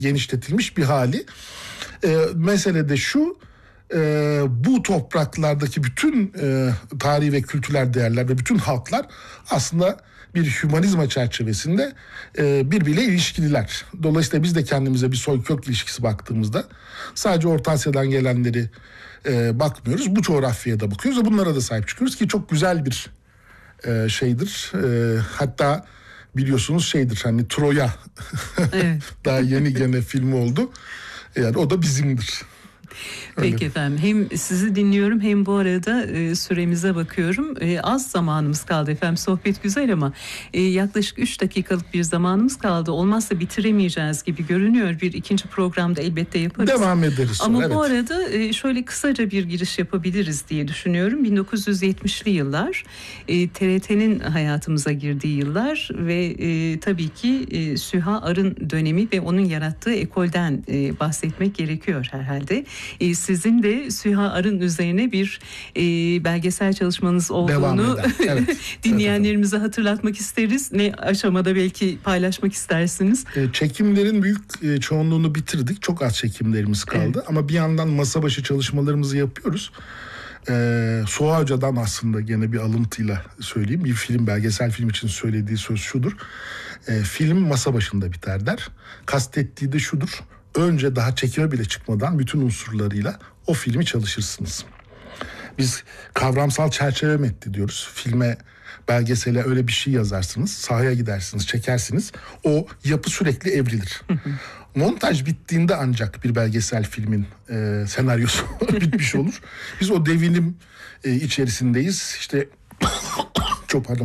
genişletilmiş bir hali. Mesele de şu, bu topraklardaki bütün tarihi ve kültürel değerler ve bütün halklar aslında bir hümanizma çerçevesinde birbiriyle ilişkililer. Dolayısıyla biz de kendimize bir soy kök ilişkisi baktığımızda sadece Orta Asya'dan gelenleri bakmıyoruz. Bu coğrafyaya da bakıyoruz ve bunlara da sahip çıkıyoruz ki çok güzel bir şeydir. Hatta biliyorsunuz şeydir, hani Troya Evet. daha yeni gene filmi oldu. Yani o da bizimdir. Peki Öyle. efendim, hem sizi dinliyorum hem bu arada süremize bakıyorum. Az zamanımız kaldı efendim, sohbet güzel ama yaklaşık 3 dakikalık bir zamanımız kaldı. Olmazsa bitiremeyeceğiz gibi görünüyor. Bir ikinci programda elbette yaparız. Devam ederiz sonra, ama evet. bu arada şöyle kısaca bir giriş yapabiliriz diye düşünüyorum. 1970'li yıllar TRT'nin hayatımıza girdiği yıllar ve tabii ki Süha Arın dönemi ve onun yarattığı ekolden bahsetmek gerekiyor herhalde. Sizin de Süha Arın üzerine bir belgesel çalışmanız olduğunu evet. dinleyenlerimize hatırlatmak isteriz. Ne aşamada belki paylaşmak istersiniz? Çekimlerin büyük çoğunluğunu bitirdik. Çok az çekimlerimiz kaldı. Evet. Ama bir yandan masa başı çalışmalarımızı yapıyoruz. Suha Hoca'dan aslında gene bir alıntıyla söyleyeyim. Bir belgesel film için söylediği söz şudur. Film masa başında biter der. Kastettiği de şudur. Önce daha çekime bile çıkmadan bütün unsurlarıyla o filmi çalışırsınız. Biz kavramsal çerçeve metni diyoruz. Filme, belgesele öyle bir şey yazarsınız. Sahaya gidersiniz, çekersiniz. O yapı sürekli evrilir. Montaj bittiğinde ancak bir belgesel filmin senaryosu bitmiş olur. Biz o devinim içerisindeyiz. İşte çok pardon.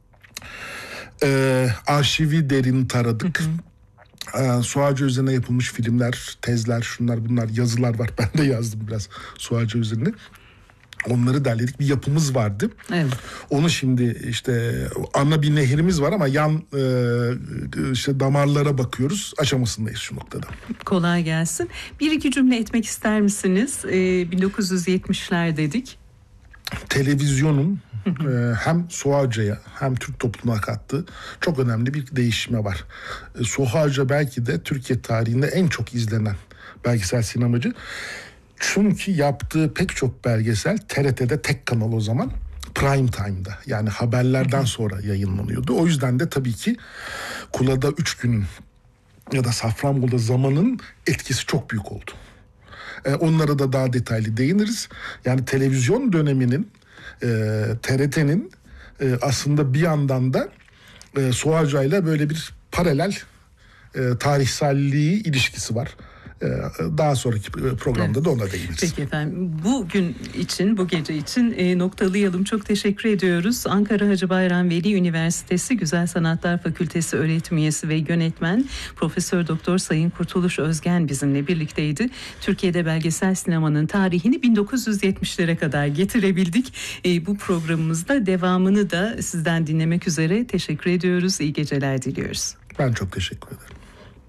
Arşivi derin taradık. Suha Hoca üzerine yapılmış filmler, tezler, şunlar bunlar, yazılar var. Ben de yazdım biraz Suha Hoca üzerine. Onları derledik. Bir yapımız vardı. Evet. Onu şimdi işte ana bir nehirimiz var ama yan işte damarlara bakıyoruz. Aşamasındayız şu noktada. Kolay gelsin. Bir iki cümle etmek ister misiniz? 1970'ler dedik. Televizyonun hem Suha Hoca'ya hem Türk toplumuna kattığı çok önemli bir değişime var. Suha Hoca belki de Türkiye tarihinde en çok izlenen belgesel sinemacı. Çünkü yaptığı pek çok belgesel TRT'de tek kanal o zaman prime time'da, yani haberlerden sonra yayınlanıyordu. O yüzden de tabii ki Kula'da 3 günün ya da Safranbolu'da zamanın etkisi çok büyük oldu. Onlara da daha detaylı değiniriz. Yani televizyon döneminin TRT'nin aslında bir yandan da Suha Hoca'yla böyle bir paralel tarihselliği ilişkisi var. Daha sonraki programda da ona değiniriz. Peki efendim, bugün için, bu gece için noktalayalım. Çok teşekkür ediyoruz. Ankara Hacı Bayram Veli Üniversitesi Güzel Sanatlar Fakültesi öğretim üyesi ve yönetmen Profesör Doktor Sayın Kurtuluş Özgen bizimle birlikteydi. Türkiye'de belgesel sinemanın tarihini 1970'lere kadar getirebildik. Bu programımızda devamını da sizden dinlemek üzere teşekkür ediyoruz. İyi geceler diliyoruz. Ben çok teşekkür ederim.